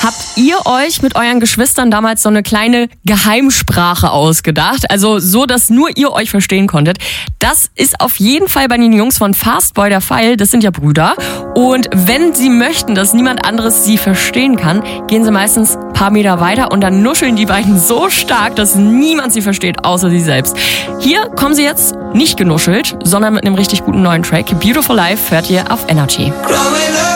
Habt ihr euch mit euren Geschwistern damals so eine kleine Geheimsprache ausgedacht? Also so, dass nur ihr euch verstehen konntet. Das ist auf jeden Fall bei den Jungs von Fastboy der Fall. Das sind ja Brüder. Und wenn sie möchten, dass niemand anderes sie verstehen kann, gehen sie meistens ein paar Meter weiter und dann nuscheln die beiden so stark, dass niemand sie versteht, außer sie selbst. Hier kommen sie jetzt nicht genuschelt, sondern mit einem richtig guten neuen Track. Beautiful Life hört ihr auf Energy.